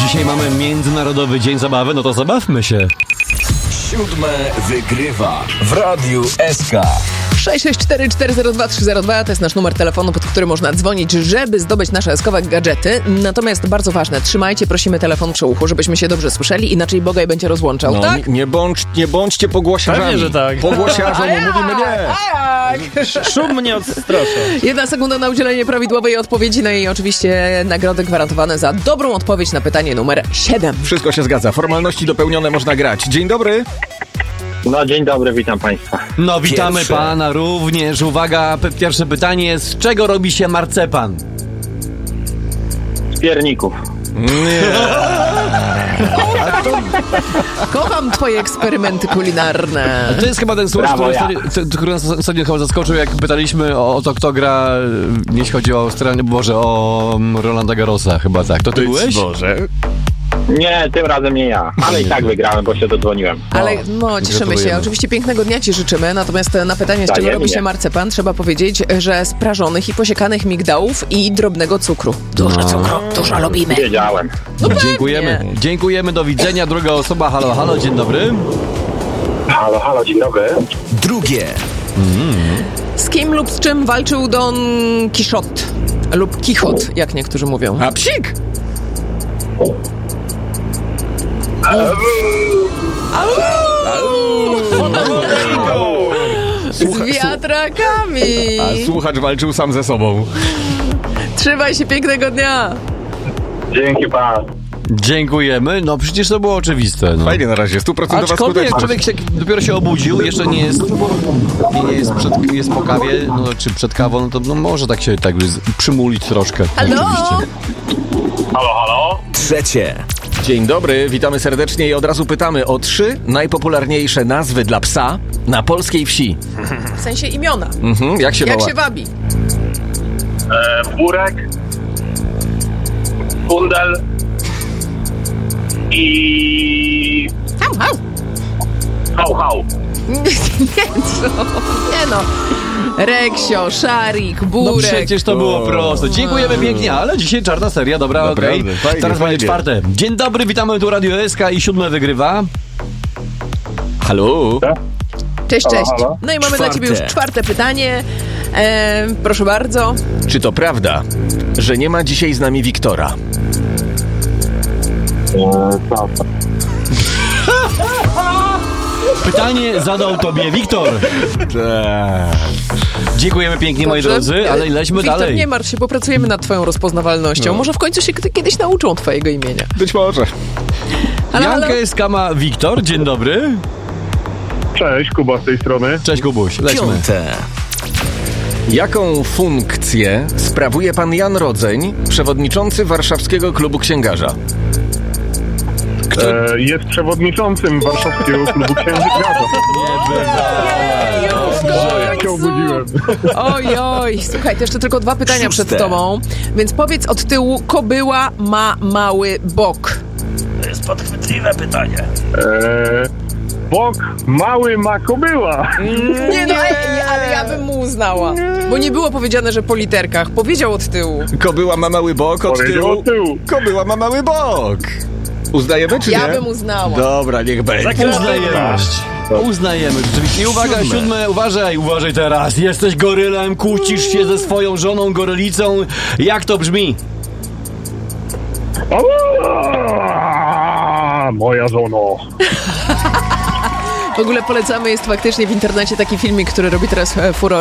dzisiaj mamy Międzynarodowy Dzień Zabawy, no to zabawmy się. 7 wygrywa w Radiu SK. 664402302 to jest nasz numer telefonu, pod który można dzwonić, żeby zdobyć nasze eskowe gadżety. Natomiast bardzo ważne, trzymajcie, prosimy telefon przy uchu, żebyśmy się dobrze słyszeli, inaczej Bogaj będzie rozłączał, no, tak? Nie bądźcie pogłosiarzami. Pewnie, że tak. Pogłosiarzom mówimy nie. Szum mnie odstrasza. 1 sekunda na udzielenie prawidłowej odpowiedzi, no i oczywiście nagrody gwarantowane za dobrą odpowiedź na pytanie numer 7. Wszystko się zgadza. Formalności dopełnione, można grać. Dzień dobry. No dzień dobry, witam Państwa. No witamy Pierwsze. pana również. Uwaga, pierwsze pytanie. Z czego robi się marcepan? Z pierników. Kocham twoje eksperymenty kulinarne. To jest chyba ten słuch, Brawo, który nas ostatnio chyba zaskoczył, jak pytaliśmy o to, kto gra, jeśli chodzi o Australię, Boże, o Rolanda Garrosa, chyba tak. To ty byłeś? Boże. Nie, tym razem nie ja, ale i tak wygrałem, bo się dodzwoniłem. Ale no, cieszymy się. gratulujemy. Oczywiście pięknego dnia ci życzymy, natomiast na pytanie, z czego Wzajemnie. robi się marcepan, trzeba powiedzieć, że z prażonych i posiekanych migdałów i drobnego cukru. Dużo cukru, dużo lubimy. Wiedziałem. No pewnie. Dziękujemy, do widzenia. Druga osoba, halo, halo, dzień dobry. Halo, dzień dobry. Drugie. Z kim lub z czym walczył Don Quixote? Lub Kichot, jak niektórzy mówią. A psik! Z wiatrakami. A słuchacz walczył sam ze sobą. Trzymaj się, pięknego dnia. Dzięki pan. Dziękujemy. No przecież to było oczywiste. No. Fajnie na razie, 100% Aczkolwiek skuteczność. człowiek się dopiero się obudził, jeszcze nie jest jest po kawie, no, czy przed kawą, no to no, może tak się tak przymulić troszkę. Halo? Oczywiście. Halo. Trzecie. Dzień dobry, witamy serdecznie i od razu pytamy o 3 najpopularniejsze nazwy dla psa na polskiej wsi. W sensie imiona. Jak się Jak woła? się wabi? Burek. Kundel. I... Hał. Nie, co? Nie no. Reksio, Szarik, No Burek. przecież to było proste. Dziękujemy pięknie, ale dzisiaj czarna seria, dobra, okej. Naprawdę, fajnie, Teraz będzie fajnie. czwarte. Dzień dobry, witamy tu Radio SK i 7 wygrywa. Halo? Cześć. Halo. No i mamy dla ciebie już Czwarte. czwarte pytanie. Proszę bardzo. Czy to prawda, że nie ma dzisiaj z nami Wiktora? Pytanie zadał tobie Wiktor. Dziękujemy pięknie, moi Dobrze. drodzy, ale lećmy Wiktor, dalej. nie martw się, popracujemy nad twoją rozpoznawalnością. Może w końcu się kiedyś nauczą twojego imienia. Być może. Halo, halo? Janka jest kama Wiktor, dzień dobry. Cześć, Kuba z tej strony. Cześć Kubuś, lećmy. Piąte. Jaką funkcję sprawuje pan Jan Rodzeń, przewodniczący Warszawskiego Klubu Księgarza? Jest przewodniczącym Warszawskiego Klubu Księgarza. Jak się obudziłem. Oj, słuchaj, to jeszcze tylko 2 pytania Szóste. przed tobą. Więc powiedz od tyłu, kobyła ma mały bok. Bok mały ma kobyła. Nie no, ale ja bym mu uznała. Bo nie było powiedziane, że po literkach. Powiedział od tyłu. Kobyła ma mały bok, od Powiedział tyłu. od tyłu. Kobyła ma mały bok. Uznajemy czy nie? Ja bym uznała. Dobra, niech będzie. Uznajemy, rzeczywiście. I uwaga, 7, uważaj teraz. Jesteś gorylem, kłócisz się ze swoją żoną gorylicą. Jak to brzmi? Moja żono. W ogóle polecamy, jest faktycznie w internecie taki filmik, który robi teraz furorę.